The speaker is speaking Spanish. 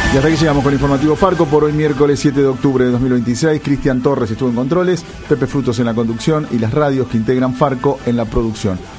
Y hasta aquí llegamos con el informativo Farco por hoy miércoles 7 de octubre de 2026. Cristian Torres estuvo en controles, Pepe Frutos en la conducción y las radios que integran Farco en la producción.